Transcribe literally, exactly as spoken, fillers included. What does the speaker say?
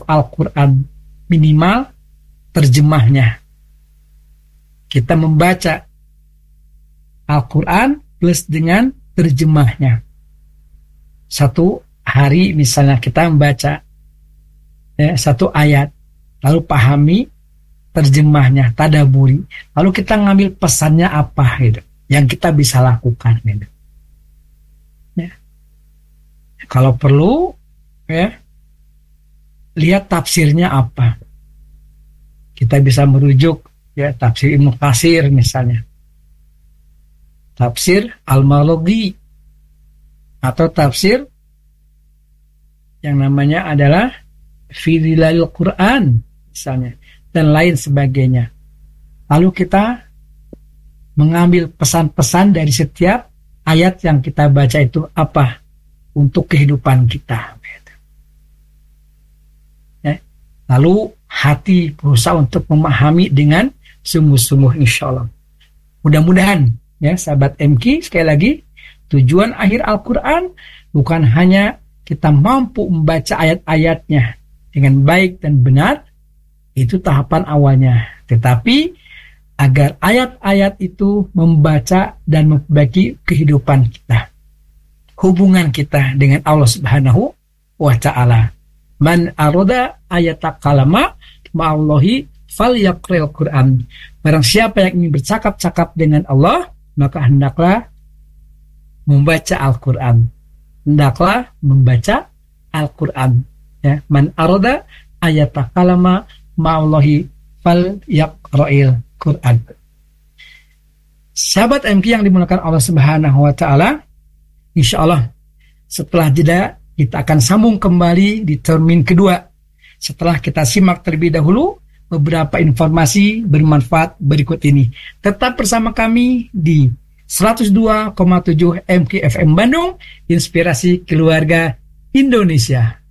Al-Quran, minimal terjemahnya. Kita membaca Al-Quran plus dengan terjemahnya. Satu hari misalnya kita membaca ya, satu ayat, lalu pahami terjemahnya, tadaburi, lalu kita ngambil pesannya apa gitu, yang kita bisa lakukan gitu. Ya. Kalau perlu ya, lihat tafsirnya apa. Kita bisa merujuk ya tafsir Ibnu Katsir misalnya, tafsir Al-Maghribi, atau tafsir yang namanya adalah Fi Dhilalil Quran misalnya, dan lain sebagainya. Lalu kita mengambil pesan-pesan dari setiap ayat yang kita baca itu apa untuk kehidupan kita. Ya. Lalu hati berusaha untuk memahami dengan sungguh-sungguh, insya Allah. Mudah-mudahan ya sahabat M K, sekali lagi, tujuan akhir Al-Quran bukan hanya kita mampu membaca ayat-ayatnya dengan baik dan benar, itu tahapan awalnya, tetapi agar ayat-ayat itu membaca dan memperbaiki kehidupan kita, hubungan kita dengan Allah Subhanahu wa Ta'ala. Man aroda ayatakalama ma'allahi falyaqra'il Quran. Barang siapa yang ingin bercakap-cakap dengan Allah, maka hendaklah membaca Al-Quran. Hendaklah membaca Al-Quran. Ya, man aroda ayatakalama ma'allahi falyaqra'il Quran. Sahabat M K yang dimuliakan Allah Subhanahu wa Ta'ala, insya Allah setelah jeda kita akan sambung kembali di termin kedua. Setelah kita simak terlebih dahulu beberapa informasi bermanfaat berikut ini. Tetap bersama kami di seratus dua koma tujuh M K F M Bandung, inspirasi keluarga Indonesia.